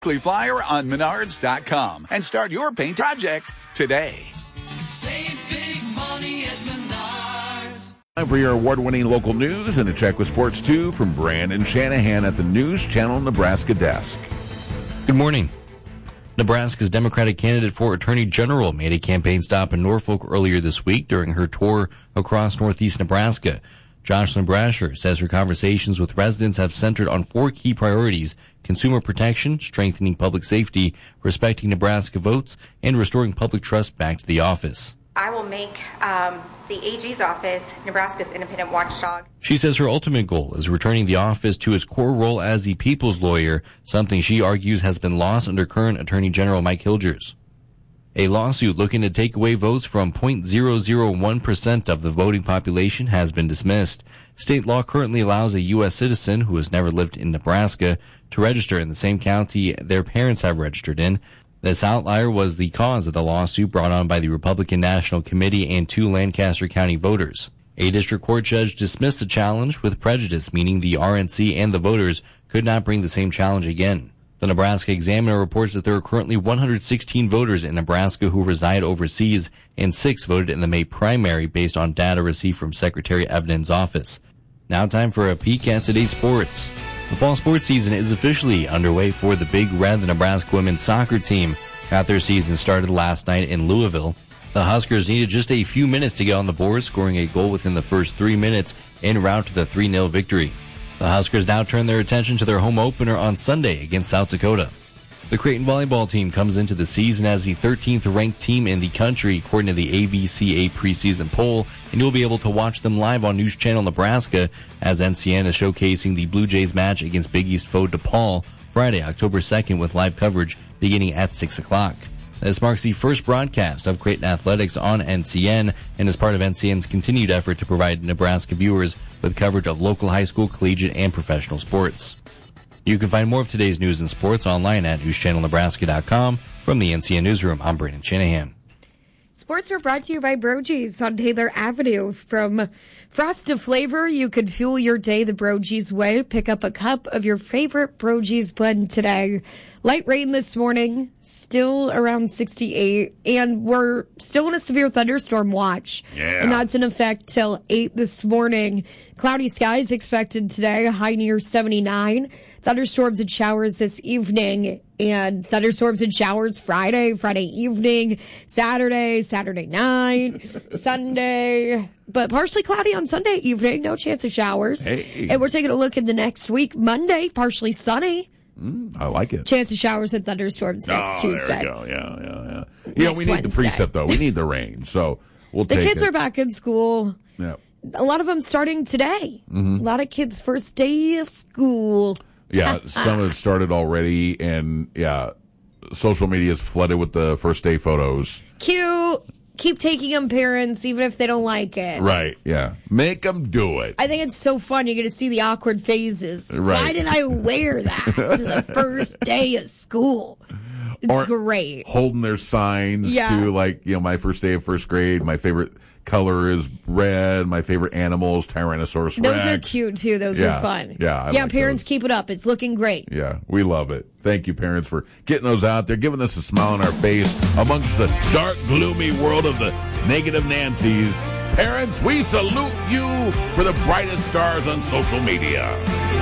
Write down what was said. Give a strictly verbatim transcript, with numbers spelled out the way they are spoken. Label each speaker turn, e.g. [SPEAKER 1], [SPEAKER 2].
[SPEAKER 1] Flyer on menards dot com and start your paint project today.
[SPEAKER 2] Save big money at Menards.
[SPEAKER 3] Time for your award-winning local news and a check with Sports two from Brandon Shanahan at the News Channel Nebraska desk.
[SPEAKER 4] Good morning. Nebraska's Democratic candidate for Attorney General made a campaign stop in Norfolk earlier this week during her tour across northeast Nebraska. Jocelyn Brasher says her conversations with residents have centered on four key priorities: consumer protection, strengthening public safety, respecting Nebraska votes, and restoring public trust back to the office.
[SPEAKER 5] I will make um, the A G's office Nebraska's independent watchdog.
[SPEAKER 4] She says her ultimate goal is returning the office to its core role as the people's lawyer, something she argues has been lost under current Attorney General Mike Hilgers. A lawsuit looking to take away votes from zero point zero zero one percent of the voting population has been dismissed. State law currently allows a U S citizen who has never lived in Nebraska to register in the same county their parents have registered in. This outlier was the cause of the lawsuit brought on by the Republican National Committee and two Lancaster County voters. A district court judge dismissed the challenge with prejudice, meaning the R N C and the voters could not bring the same challenge again. The Nebraska Examiner reports that there are currently one hundred sixteen voters in Nebraska who reside overseas, and six voted in the May primary based on data received from Secretary Evenen's office. Now time for a peek at today's sports. The fall sports season is officially underway for the Big Red. The Nebraska women's soccer team got their season started last night in Louisville. The Huskers needed just a few minutes to get on the board, scoring a goal within the first three minutes en route to the three nil victory. The Huskers now turn their attention to their home opener on Sunday against South Dakota. The Creighton volleyball team comes into the season as the thirteenth ranked team in the country, according to the A V C A preseason poll, and you'll be able to watch them live on News Channel Nebraska as N C N is showcasing the Blue Jays match against Big East foe DePaul Friday, October second, with live coverage beginning at six o'clock. This marks the first broadcast of Creighton Athletics on N C N and is part of N C N's continued effort to provide Nebraska viewers with coverage of local high school, collegiate, and professional sports. You can find more of today's news and sports online at news channel nebraska dot com. From the N C N Newsroom, I'm Brandon Shanahan.
[SPEAKER 6] Sports were brought to you by Brogy's on Taylor Avenue. From frost to flavor, you could fuel your day the Brogy's way. Pick up a cup of your favorite Brogy's blend today. Light rain this morning, still around sixty-eight, and we're still in a severe thunderstorm watch.
[SPEAKER 3] Yeah.
[SPEAKER 6] And that's in effect till eight this morning. Cloudy skies expected today, a high near seventy-nine. Thunderstorms and showers this evening, and thunderstorms and showers Friday, Friday evening, Saturday, Saturday night, Sunday, but partially cloudy on Sunday evening, no chance of showers.
[SPEAKER 3] Hey.
[SPEAKER 6] And we're taking a look in the next week, Monday, partially sunny.
[SPEAKER 3] Mm, I like it.
[SPEAKER 6] Chance of showers and thunderstorms next
[SPEAKER 3] oh,
[SPEAKER 6] Tuesday.
[SPEAKER 3] There we go. Yeah, yeah, yeah. You know, we need
[SPEAKER 6] Wednesday.
[SPEAKER 3] the precept, though. We need the rain, so we'll
[SPEAKER 6] the
[SPEAKER 3] take it.
[SPEAKER 6] The kids are back in school.
[SPEAKER 3] Yeah.
[SPEAKER 6] A lot of them starting today.
[SPEAKER 3] Mm-hmm.
[SPEAKER 6] A lot of kids' first day of school.
[SPEAKER 3] Yeah, some have started already, and yeah, social media is flooded with the first day photos.
[SPEAKER 6] Cute. Keep taking them, parents, even if they don't like it.
[SPEAKER 3] Right, yeah. Make them do it.
[SPEAKER 6] I think it's so fun. You're going to see the awkward phases.
[SPEAKER 3] Right.
[SPEAKER 6] Why did I wear that to the first day of school? It's
[SPEAKER 3] Or
[SPEAKER 6] great.
[SPEAKER 3] Holding their signs
[SPEAKER 6] Yeah.
[SPEAKER 3] to, like, you know, my first day of first grade, my favorite color is red, my favorite animal is Tyrannosaurus
[SPEAKER 6] Those
[SPEAKER 3] Rex.
[SPEAKER 6] are cute, too. Those
[SPEAKER 3] Yeah,
[SPEAKER 6] are fun.
[SPEAKER 3] yeah, I
[SPEAKER 6] yeah,
[SPEAKER 3] like
[SPEAKER 6] parents,
[SPEAKER 3] those.
[SPEAKER 6] keep it up. It's looking great.
[SPEAKER 3] Yeah, we love it. Thank you, parents, for getting those out there, giving us a smile on our face amongst the dark, gloomy world of the negative Nancys. Parents, we salute you for the brightest stars on social media.